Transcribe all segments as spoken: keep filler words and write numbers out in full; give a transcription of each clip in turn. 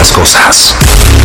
las cosas.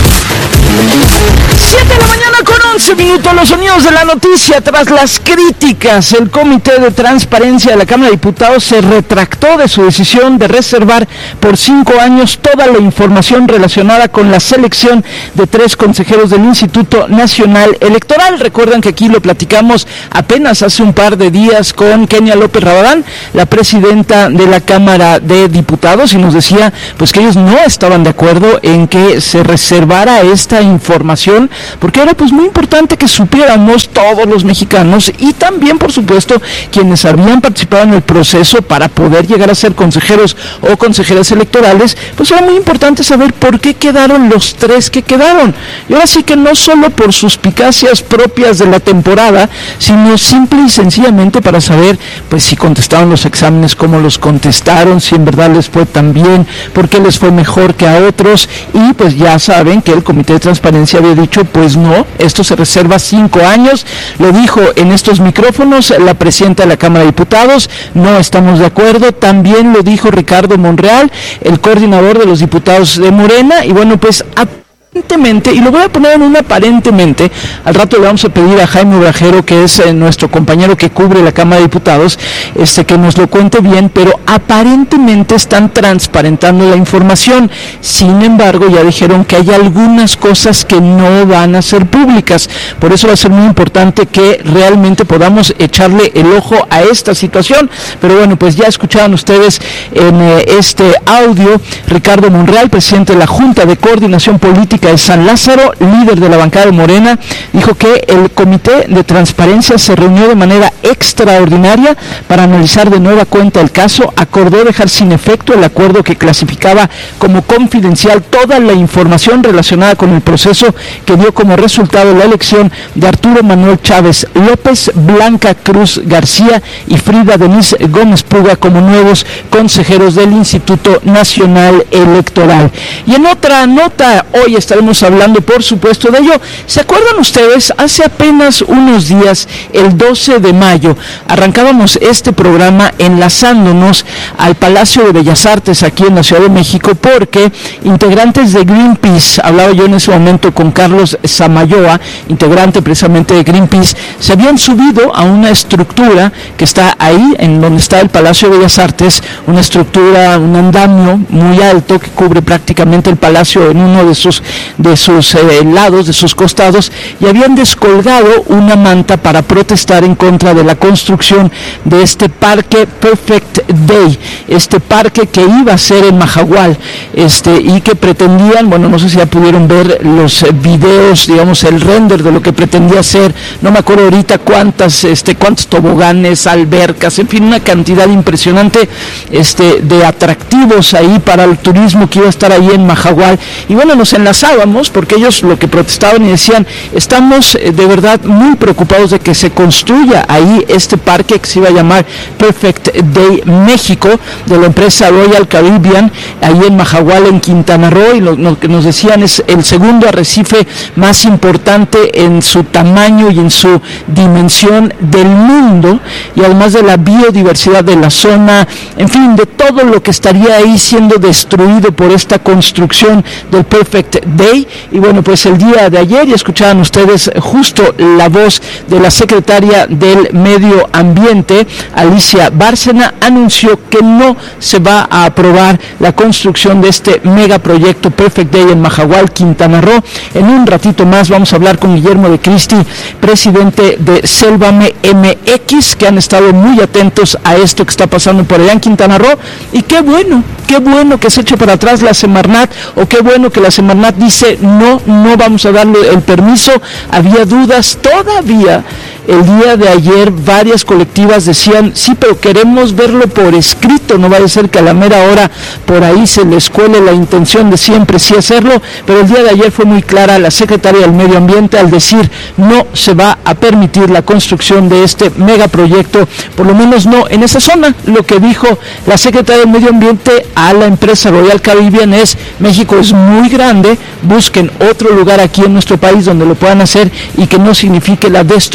siete de la mañana con once minutos, los sonidos de la noticia. Tras las críticas, el Comité de Transparencia de la Cámara de Diputados se retractó de su decisión de reservar por cinco años toda la información relacionada con la selección de tres consejeros del Instituto Nacional Electoral. Recuerdan que aquí lo platicamos apenas hace un par de días con Kenia López Rabadán, la presidenta de la Cámara de Diputados, y nos decía pues que ellos no estaban de acuerdo en que se reservara esta información, porque era pues muy importante que supiéramos todos los mexicanos y también por supuesto quienes habían participado en el proceso para poder llegar a ser consejeros o consejeras electorales. Pues era muy importante saber por qué quedaron los tres que quedaron, y ahora sí que no solo por suspicacias propias de la temporada, sino simple y sencillamente para saber pues si contestaron los exámenes, cómo los contestaron, si en verdad les fue tan bien, por qué les fue mejor que a otros. Y pues ya saben que el Comité de Transparencia había dicho pues no, esto se reserva cinco años, lo dijo en estos micrófonos la presidenta de la Cámara de Diputados, no estamos de acuerdo. También lo dijo Ricardo Monreal, el coordinador de los diputados de Morena, y bueno pues a aparentemente, y lo voy a poner en un aparentemente, al rato le vamos a pedir a Jaime Obrajero, que es eh, nuestro compañero que cubre la Cámara de Diputados, este que nos lo cuente bien, pero aparentemente están transparentando la información. Sin embargo, ya dijeron que hay algunas cosas que no van a ser públicas, por eso va a ser muy importante que realmente podamos echarle el ojo a esta situación. Pero bueno, pues ya escucharon ustedes en eh, este audio, Ricardo Monreal, presidente de la Junta de Coordinación Política de San Lázaro, líder de la bancada de Morena, dijo que el Comité de Transparencia se reunió de manera extraordinaria para analizar de nueva cuenta el caso, acordó dejar sin efecto el acuerdo que clasificaba como confidencial toda la información relacionada con el proceso que dio como resultado la elección de Arturo Manuel Chávez López, Blanca Cruz García y Frida Denise Gómez Puga como nuevos consejeros del Instituto Nacional Electoral. Y en otra nota, hoy estaremos hablando por supuesto de ello. ¿Se acuerdan ustedes? Hace apenas unos días, el doce de mayo, arrancábamos este programa enlazándonos al Palacio de Bellas Artes aquí en la Ciudad de México, porque integrantes de Greenpeace, hablaba yo en ese momento con Carlos Samayoa, integrante precisamente de Greenpeace, se habían subido a una estructura que está ahí, en donde está el Palacio de Bellas Artes, una estructura, un andamio muy alto que cubre prácticamente el palacio en uno de sus de sus eh, lados, de sus costados, y habían descolgado una manta para protestar en contra de la construcción de este parque Perfect Day, este parque que iba a ser en Mahahual, este y que pretendían, bueno, no sé si ya pudieron ver los eh, videos, digamos el render de lo que pretendía ser, no me acuerdo ahorita cuántas, este, cuántos toboganes, albercas, en fin, una cantidad impresionante este, de atractivos ahí para el turismo que iba a estar ahí en Mahahual. Y bueno, nos enlazábamos porque ellos lo que protestaban y decían, estamos eh, de verdad muy preocupados de que se construya ahí este parque que se iba a llamar Perfect Day México, de la empresa Royal Caribbean, ahí en Mahahual, en Quintana Roo, y lo, lo que nos decían es el segundo arrecife más importante en su tamaño y en su dimensión del mundo, y además de la biodiversidad de la zona, en fin, de todo lo que estaría ahí siendo destruido por esta construcción del Perfect Day. Y bueno, pues el día de ayer, y escuchaban ustedes justo la voz de la secretaria del Medio Ambiente, Alicia Bárcena, anunció que no se va a aprobar la construcción de este megaproyecto Perfect Day en Mahahual, Quintana Roo. En un ratito más vamos a hablar con Guillermo de Cristi, presidente de Sélvame M X, que han estado muy atentos a esto que está pasando por allá en Quintana Roo. Y qué bueno, qué bueno que se eche para atrás la Semarnat, o qué bueno que la Semarnat dice no, no vamos a darle el permiso. Había dudas todavía. El día de ayer varias colectivas decían, sí, pero queremos verlo por escrito, no vaya a ser que a la mera hora por ahí se les cuele la intención de siempre sí hacerlo. Pero el día de ayer fue muy clara la secretaria del Medio Ambiente al decir, no se va a permitir la construcción de este megaproyecto, por lo menos no en esa zona. Lo que dijo la secretaria del Medio Ambiente a la empresa Royal Caribbean es, México es muy grande, busquen otro lugar aquí en nuestro país donde lo puedan hacer y que no signifique la destrucción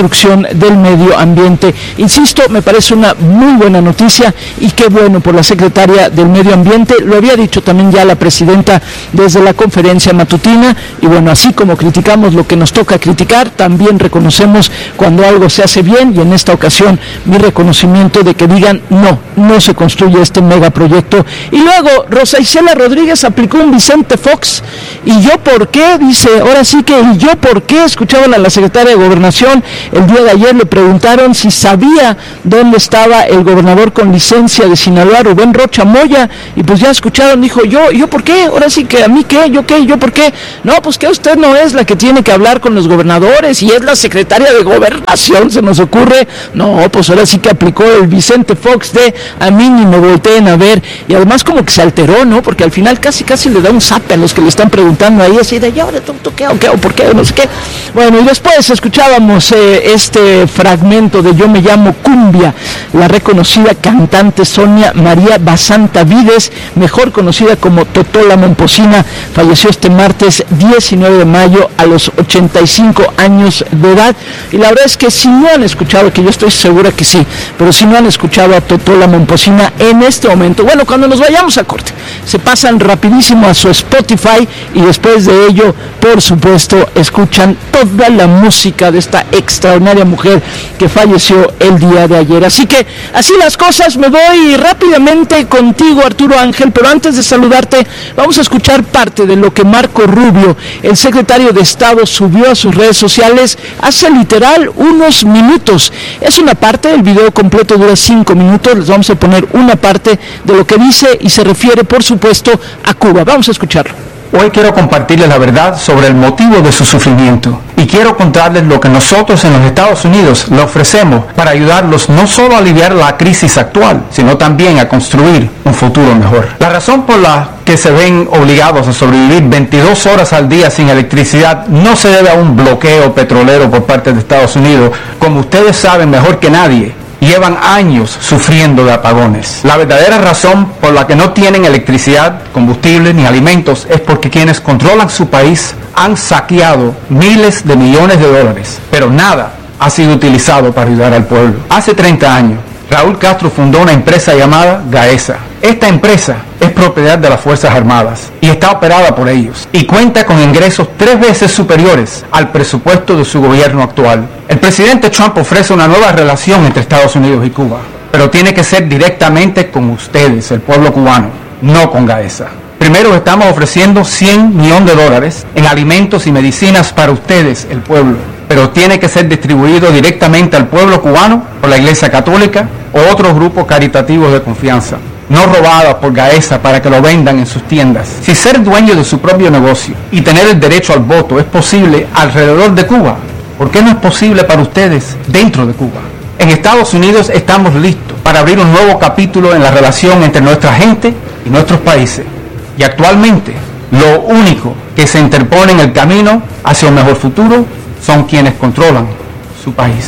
protección del medio ambiente. Insisto, me parece una muy buena noticia y qué bueno por la secretaria del Medio Ambiente. Lo había dicho también ya la presidenta desde la conferencia matutina, y bueno, así como criticamos lo que nos toca criticar, también reconocemos cuando algo se hace bien, y en esta ocasión mi reconocimiento de que digan no, no se construye este megaproyecto. Y luego Rosa Isela Rodríguez aplicó un Vicente Fox, y yo por qué, dice, ahora sí que y yo por qué. Escuchaban a la secretaria de Gobernación el día de ayer, le preguntaron si sabía dónde estaba el gobernador con licencia de Sinaloa, Rubén Rocha Moya, y pues ya escucharon, dijo, yo, yo por qué, ahora sí que a mí qué, yo qué, yo por qué. No, pues que usted no es la que tiene que hablar con los gobernadores, y es la secretaria de Gobernación, se nos ocurre. No, pues ahora sí que aplicó el Vicente Fox de a mí ni me volteen a ver, y además como que se alteró, ¿no? Porque al final casi casi le da un zape a los que le están preguntando ahí, así de, ¿ya ahora tú, tú qué, o qué, o por qué, o no sé qué. Bueno, y después escuchábamos eh, este fragmento de Yo me llamo Cumbia, la reconocida cantante Sonia María Basanta Vides, mejor conocida como Totola Momposina, falleció este martes diecinueve de mayo a los ochenta y cinco años de edad. Y la verdad es que si no han escuchado, que yo estoy segura que sí, pero si no han escuchado a Totola Momposina en este momento, bueno, cuando nos vayamos a corte, se pasan rapidísimo a su Spotify y después de ello, por supuesto, escuchan toda la música de esta extraordinaria mujer que falleció el día de ayer. Así que así las cosas, me voy rápidamente contigo, Arturo Ángel, pero antes de saludarte, vamos a escuchar parte de lo que Marco Rubio, el secretario de Estado, subió a sus redes sociales hace literal unos minutos. Es una parte, el video completo dura cinco minutos, les vamos a poner una parte de lo que dice y se refiere, por supuesto, a Cuba. Vamos a escucharlo. Hoy quiero compartirles la verdad sobre el motivo de su sufrimiento y quiero contarles lo que nosotros en los Estados Unidos le ofrecemos para ayudarlos no solo a aliviar la crisis actual, sino también a construir un futuro mejor. La razón por la que se ven obligados a sobrevivir veintidós horas al día sin electricidad no se debe a un bloqueo petrolero por parte de Estados Unidos, como ustedes saben mejor que nadie. Llevan años sufriendo de apagones. La verdadera razón por la que no tienen electricidad, combustible ni alimentos es porque quienes controlan su país han saqueado miles de millones de dólares, pero nada ha sido utilizado para ayudar al pueblo. Hace treinta años, Raúl Castro fundó una empresa llamada Gaesa. Esta empresa es propiedad de las Fuerzas Armadas y está operada por ellos y cuenta con ingresos tres veces superiores al presupuesto de su gobierno actual. El presidente Trump ofrece una nueva relación entre Estados Unidos y Cuba, pero tiene que ser directamente con ustedes, el pueblo cubano, no con Gaesa. Primero estamos ofreciendo cien millones de dólares en alimentos y medicinas para ustedes, el pueblo, pero tiene que ser distribuido directamente al pueblo cubano por la Iglesia Católica o otros grupos caritativos de confianza, no robadas por Gaesa para que lo vendan en sus tiendas. Si ser dueño de su propio negocio y tener el derecho al voto es posible alrededor de Cuba, ¿por qué no es posible para ustedes dentro de Cuba? En Estados Unidos estamos listos para abrir un nuevo capítulo en la relación entre nuestra gente y nuestros países. Y actualmente, lo único que se interpone en el camino hacia un mejor futuro son quienes controlan su país.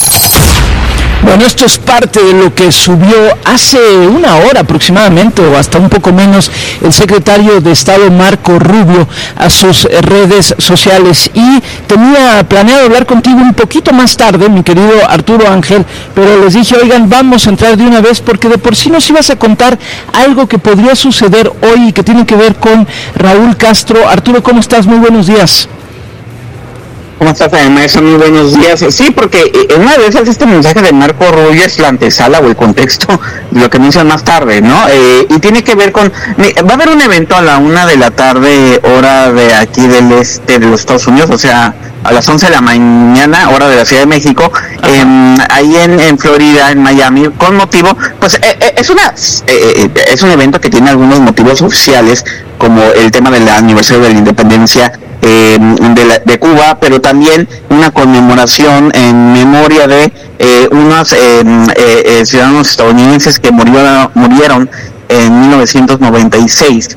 Bueno, esto es parte de lo que subió hace una hora aproximadamente, o hasta un poco menos, el secretario de Estado Marco Rubio a sus redes sociales. Y tenía planeado hablar contigo un poquito más tarde, mi querido Arturo Ángel, pero les dije, oigan, vamos a entrar de una vez, porque de por sí nos ibas a contar algo que podría suceder hoy y que tiene que ver con Raúl Castro. Arturo, ¿cómo estás? Muy buenos días. ¿Cómo estás, maestro? Muy buenos días. Sí, porque en una de esas este mensaje de Marco Rubio es la antesala o el contexto de lo que anuncian más tarde, ¿no? Eh, y tiene que ver con... Va a haber un evento a la una de la tarde, hora de aquí del este de los Estados Unidos, o sea, a las once de la mañana, hora de la Ciudad de México, eh, ahí en, en Florida, en Miami, con motivo... Pues eh, eh, es una eh, es un evento que tiene algunos motivos oficiales, como el tema del aniversario de la independencia Eh, de, la, de Cuba, pero también una conmemoración en memoria de eh, unos eh, eh, eh, ciudadanos estadounidenses que murieron, murieron en mil novecientos noventa y seis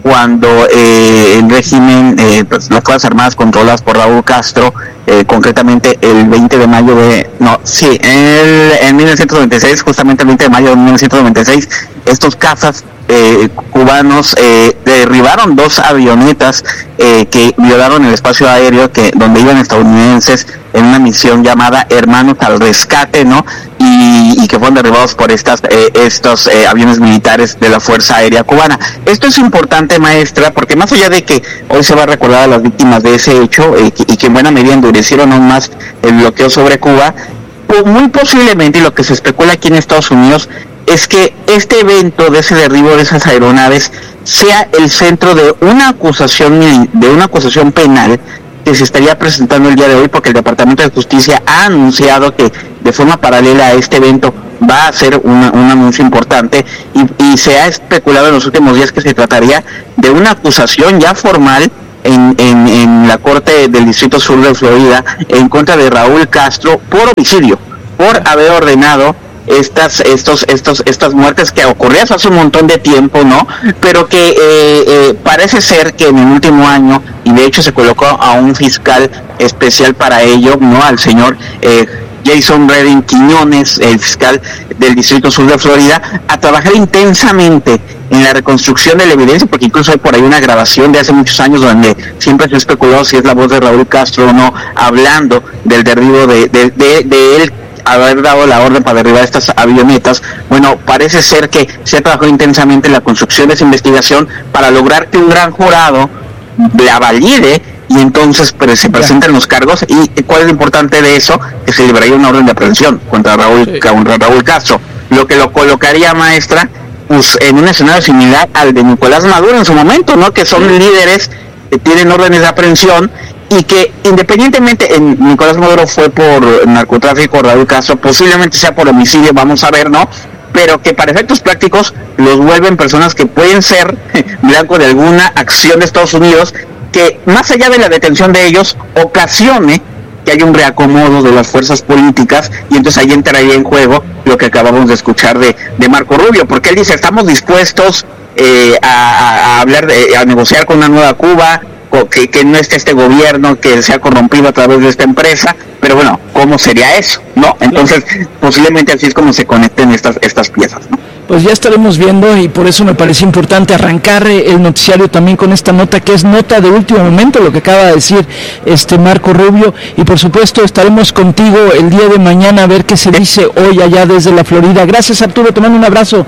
cuando eh, el régimen, eh, pues, las Fuerzas Armadas controladas por Raúl Castro, eh, concretamente el veinte de mayo de, no, sí, el, en mil novecientos noventa y seis, justamente el veinte de mayo de mil novecientos noventa y seis, estos cazas eh, cubanos eh, derribaron dos avionetas eh, que violaron el espacio aéreo que donde iban estadounidenses en una misión llamada Hermanos al Rescate, ¿no? Y, y que fueron derribados por estas eh, estos eh, aviones militares de la Fuerza Aérea Cubana. Esto es importante, maestra, porque más allá de que hoy se va a recordar a las víctimas de ese hecho eh, que, y que en buena medida endurecieron aún más el bloqueo sobre Cuba, muy posiblemente, y lo que se especula aquí en Estados Unidos, es que este evento de ese derribo de esas aeronaves sea el centro de una acusación de una acusación penal que se estaría presentando el día de hoy, porque el Departamento de Justicia ha anunciado que de forma paralela a este evento va a hacer una, un anuncio importante y, y se ha especulado en los últimos días que se trataría de una acusación ya formal en, en, en la Corte del Distrito Sur de Florida en contra de Raúl Castro por homicidio, por haber ordenado estas estos estos estas muertes que ocurrieron hace un montón de tiempo, ¿no? Pero que eh, eh, parece ser que en el último año, y de hecho se colocó a un fiscal especial para ello, ¿no? Al señor eh, Jason Redding Quiñones, el fiscal del Distrito Sur de Florida, a trabajar intensamente en la reconstrucción de la evidencia, porque incluso hay por ahí una grabación de hace muchos años donde siempre se ha especulado si es la voz de Raúl Castro o no, hablando del derribo de, de, de, de él, haber dado la orden para derribar estas avionetas. Bueno, parece ser que se ha trabajado intensamente en la construcción de esa investigación para lograr que un gran jurado la valide y entonces pues, se presenten los cargos. Y cuál es lo importante de eso, que se liberaría una orden de aprehensión contra Raúl, sí. contra Raúl Castro, lo que lo colocaría, maestra, pues en un escenario similar al de Nicolás Maduro en su momento, ¿no? Que son sí. líderes que tienen órdenes de aprehensión y que independientemente en Nicolás Maduro fue por narcotráfico, Raúl Castro posiblemente sea por homicidio, vamos a ver, ¿no? Pero que para efectos prácticos los vuelven personas que pueden ser blanco de alguna acción de Estados Unidos que más allá de la detención de ellos ocasione que haya un reacomodo de las fuerzas políticas, y entonces ahí entraría en juego lo que acabamos de escuchar de, de Marco Rubio, porque él dice estamos dispuestos eh, a, a hablar de, a negociar con una nueva Cuba, Que, que no esté este gobierno que se ha corrompido a través de esta empresa, pero bueno, ¿cómo sería eso? ¿No? Entonces, posiblemente así es como se conecten estas estas piezas, ¿no? Pues ya estaremos viendo, y por eso me parece importante arrancar el noticiario también con esta nota, que es nota de último momento, lo que acaba de decir este Marco Rubio, y por supuesto estaremos contigo el día de mañana a ver qué se dice hoy allá desde la Florida. Gracias, Arturo, te mando un abrazo.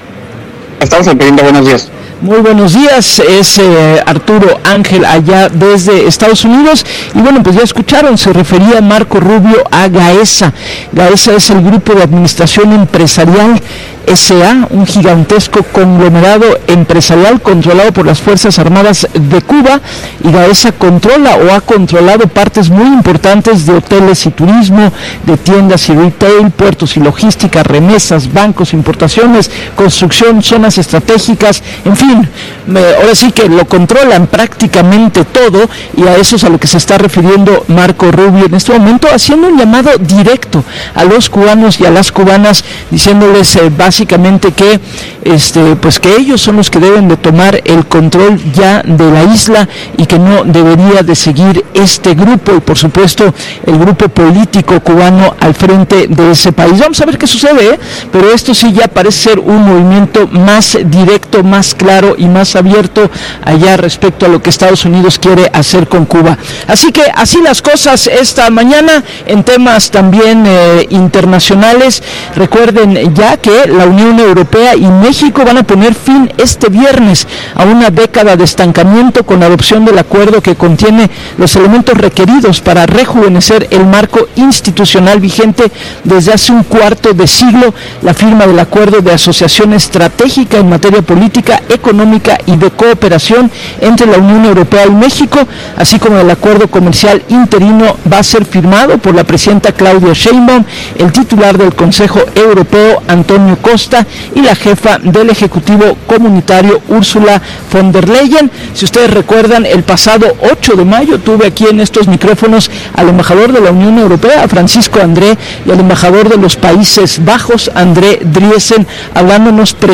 Estamos pidiendo buenos días. Muy buenos días, es eh, Arturo Ángel allá desde Estados Unidos. Y bueno, pues ya escucharon, se refería Marco Rubio a GAESA. GAESA es el Grupo de Administración Empresarial S A, un gigantesco conglomerado empresarial controlado por las Fuerzas Armadas de Cuba, y GAESA controla o ha controlado partes muy importantes de hoteles y turismo, de tiendas y retail, puertos y logística, remesas, bancos, importaciones, construcción, zonas estratégicas, en fin, me, ahora sí que lo controlan prácticamente todo, y a eso es a lo que se está refiriendo Marco Rubio en este momento, haciendo un llamado directo a los cubanos y a las cubanas, diciéndoles eh, básicamente básicamente que este pues que ellos son los que deben de tomar el control ya de la isla y que no debería de seguir este grupo y por supuesto el grupo político cubano al frente de ese país. Vamos a ver qué sucede, ¿eh? Pero esto sí ya parece ser un movimiento más directo, más claro y más abierto allá respecto a lo que Estados Unidos quiere hacer con Cuba. Así que así las cosas esta mañana en temas también eh, internacionales. Recuerden ya que la Unión Europea y México van a poner fin este viernes a una década de estancamiento con la adopción del acuerdo que contiene los elementos requeridos para rejuvenecer el marco institucional vigente desde hace un cuarto de siglo, la firma del acuerdo de asociación estratégica en materia política, económica y de cooperación entre la Unión Europea y México, así como el acuerdo comercial interino, va a ser firmado por la presidenta Claudia Sheinbaum, el titular del Consejo Europeo Antonio Costa y la jefa del Ejecutivo Comunitario Ursula von der Leyen. Si ustedes recuerdan, el pasado ocho de mayo tuve aquí en estos micrófonos al embajador de la Unión Europea, Francisco André, y al embajador de los Países Bajos, André Driesen, hablándonos precisamente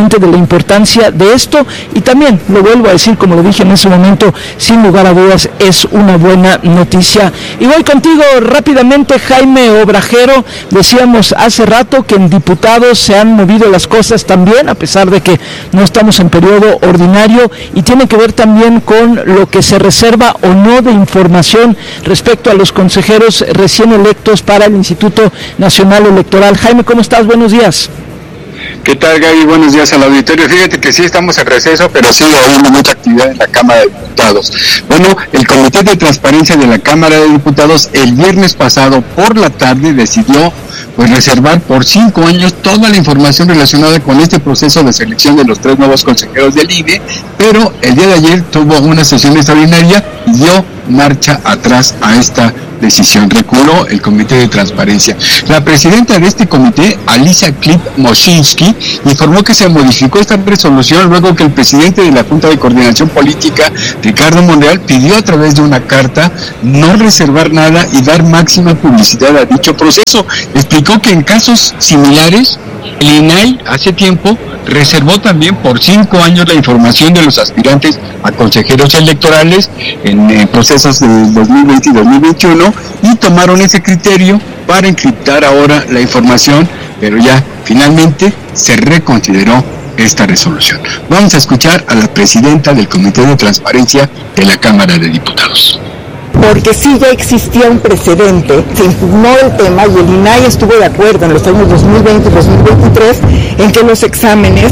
precisamente de la importancia de esto, y también, lo vuelvo a decir, como lo dije en ese momento, sin lugar a dudas, es una buena noticia. Y voy contigo rápidamente, Jaime Obrajero. Decíamos hace rato que en diputados se han movido las cosas también, a pesar de que no estamos en periodo ordinario, y tiene que ver también con lo que se reserva o no de información respecto a los consejeros recién electos para el Instituto Nacional Electoral. Jaime, ¿cómo estás? Buenos días. ¿Qué tal, Gaby? Buenos días al auditorio. Fíjate que sí estamos en receso, pero sigue habiendo mucha actividad en la Cámara de Diputados. Bueno, el Comité de Transparencia de la Cámara de Diputados el viernes pasado por la tarde decidió pues reservar por cinco años toda la información relacionada con este proceso de selección de los tres nuevos consejeros del I N E, pero el día de ayer tuvo una sesión extraordinaria y dio marcha atrás a esta decisión. Reculó el Comité de Transparencia. La presidenta de este comité, Alicia Klip-Moshinsky, informó que se modificó esta resolución luego que el presidente de la Junta de Coordinación Política, Ricardo Monreal, pidió a través de una carta no reservar nada y dar máxima publicidad a dicho proceso. Explicó que en casos similares, el I N A I hace tiempo reservó también por cinco años la información de los aspirantes a consejeros electorales en eh, procesos de dos mil veinte y dos mil veintiuno, y tomaron ese criterio para encriptar ahora la información, pero ya finalmente se reconsideró esta resolución. Vamos a escuchar a la presidenta del Comité de Transparencia de la Cámara de Diputados. Porque sí ya existía un precedente, se impugnó el tema y el I N A I estuvo de acuerdo en los años dos mil veinte y dos mil veintitrés en que los exámenes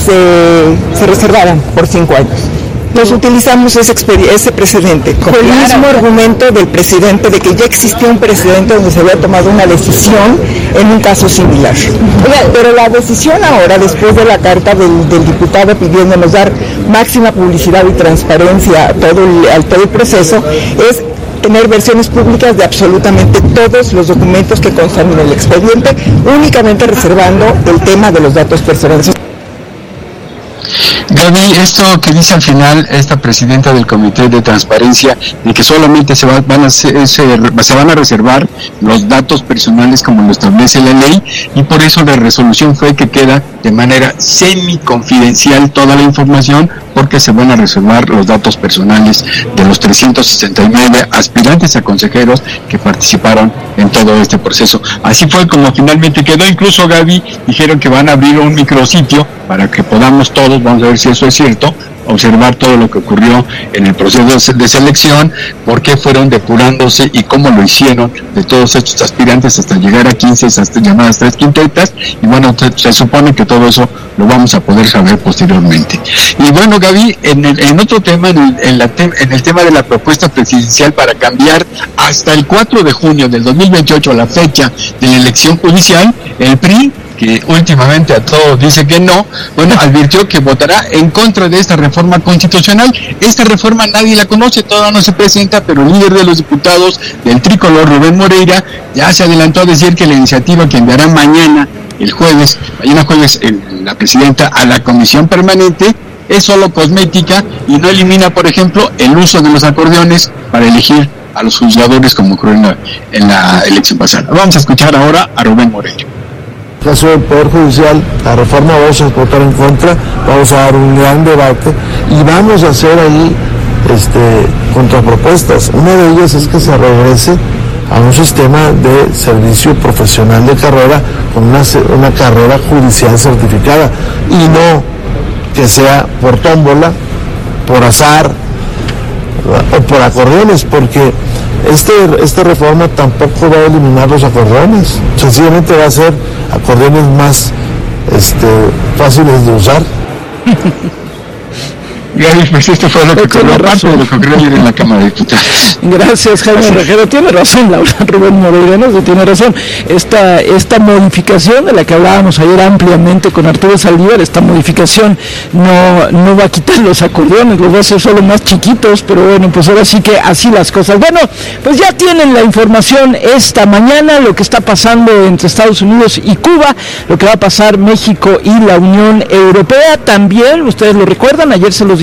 se, se reservaran por cinco años. Nos utilizamos ese, ese precedente, con el mismo argumento del presidente de que ya existía un precedente donde se había tomado una decisión en un caso similar. Pero la decisión ahora, después de la carta del, del diputado pidiéndonos dar máxima publicidad y transparencia a todo el, a todo el proceso, es tener versiones públicas de absolutamente todos los documentos que constan en el expediente, únicamente reservando el tema de los datos personales. Gaby, esto que dice al final esta presidenta del Comité de Transparencia, de que solamente se, va, van a se, se, se van a reservar los datos personales como lo establece la ley, y por eso la resolución fue que queda de manera semi-confidencial toda la información, porque se van a reservar los datos personales de los trescientos sesenta y nueve aspirantes a consejeros que participaron en todo este proceso. Así fue como finalmente quedó. Incluso, Gaby, dijeron que van a abrir un micrositio para que podamos todos, vamos a ver si eso es cierto, observar todo lo que ocurrió en el proceso de selección, por qué fueron depurándose y cómo lo hicieron de todos estos aspirantes hasta llegar a quince, hasta llamadas tres quintetas, y bueno, se, se supone que todo eso lo vamos a poder saber posteriormente. Y bueno, Gaby, en, el, en otro tema, en el, en, la te, en el tema de la propuesta presidencial para cambiar hasta el cuatro de junio del dos mil veintiocho la fecha de la elección judicial, el P R I, que últimamente a todos dice que no, bueno, advirtió que votará en contra de esta reforma constitucional. Esta reforma nadie la conoce, todavía no se presenta, pero el líder de los diputados del tricolor, Rubén Moreira, ya se adelantó a decir que la iniciativa que enviará mañana, el jueves, mañana jueves, el, la presidenta a la comisión permanente, es solo cosmética y no elimina, por ejemplo, el uso de los acordeones para elegir a los juzgadores como ocurrió en la, en la elección pasada. Vamos a escuchar ahora a Rubén Moreira. Caso del Poder Judicial, la reforma vamos a votar en contra, vamos a dar un gran debate y vamos a hacer ahí este, contrapropuestas. Una de ellas es que se regrese a un sistema de servicio profesional de carrera con una, una carrera judicial certificada y no que sea por tómbola, por azar o por acordeones, porque Este, esta reforma tampoco va a eliminar los acordeones, sencillamente va a ser acordeones más este, fáciles de usar. Gaby, pues esto fue lo que ocurrió, parte de lo que ocurrió ayer en la Cámara de Diputados. Gracias, Jaime Rajero. Tiene razón, Laura Rubén Moreira, ¿no? Tiene razón. Esta, esta modificación de la que hablábamos ayer ampliamente con Arturo Saldívar, esta modificación no, no va a quitar los acordeones, los va a hacer solo más chiquitos, pero bueno, pues ahora sí que así las cosas. Bueno, pues ya tienen la información esta mañana, lo que está pasando entre Estados Unidos y Cuba, lo que va a pasar México y la Unión Europea también, ustedes lo recuerdan, ayer se los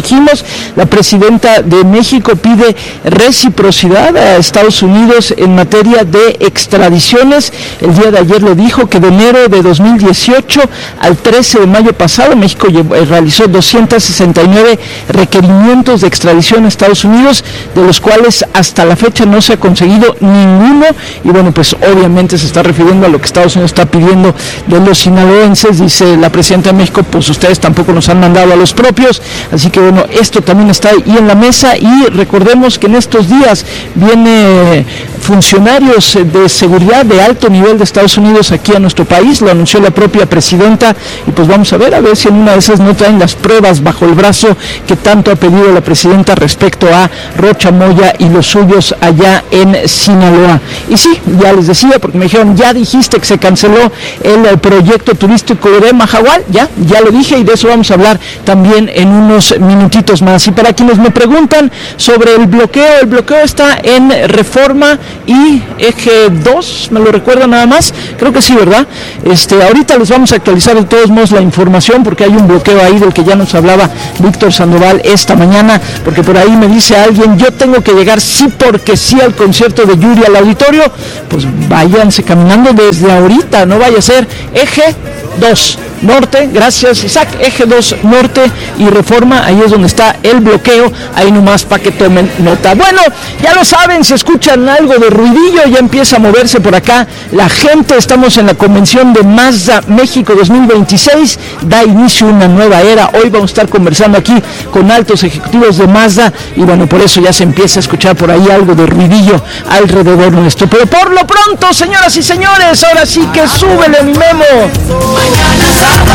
dijimos. La presidenta de México pide reciprocidad a Estados Unidos en materia de extradiciones. El día de ayer lo dijo, que de enero de dos mil dieciocho al trece de mayo pasado, México llevó, eh, realizó doscientos sesenta y nueve requerimientos de extradición a Estados Unidos, de los cuales hasta la fecha no se ha conseguido ninguno. Y bueno, pues obviamente se está refiriendo a lo que Estados Unidos está pidiendo de los sinaloenses. Dice la presidenta de México, pues ustedes tampoco nos han mandado a los propios. Así que bueno, esto también está ahí en la mesa. Y recordemos que en estos días viene funcionarios de seguridad de alto nivel de Estados Unidos aquí a nuestro país, lo anunció la propia presidenta, y pues vamos a ver, a ver si en una de esas no traen las pruebas bajo el brazo que tanto ha pedido la presidenta respecto a Rocha Moya y los suyos allá en Sinaloa. Y sí, ya les decía, porque me dijeron, ya dijiste que se canceló el, el proyecto turístico de Mahahual, ya, ya lo dije, y de eso vamos a hablar también en unos minutitos más. Y para quienes me preguntan sobre el bloqueo, el bloqueo está en Reforma y Eje dos, me lo recuerdo nada más, creo que sí, ¿verdad? Este, ahorita les vamos a actualizar de todos modos la información, porque hay un bloqueo ahí del que ya nos hablaba Víctor Sandoval esta mañana, porque por ahí me dice alguien, yo tengo que llegar sí porque sí al concierto de Yuri al auditorio. Pues váyanse caminando desde ahorita, no vaya a ser. Eje dos Norte, gracias Isaac, Eje dos Norte y Reforma, ahí es donde está el bloqueo, ahí nomás para que tomen nota. Bueno, ya lo saben, si escuchan algo de ruidillo, ya empieza a moverse por acá la gente. Estamos en la convención de Mazda México dos mil veintiséis, da inicio una nueva era. Hoy vamos a estar conversando aquí con altos ejecutivos de Mazda, y bueno, por eso ya se empieza a escuchar por ahí algo de ruidillo alrededor nuestro. Pero por lo pronto, señoras y señores, ahora sí que súbele mi Memo. Mañana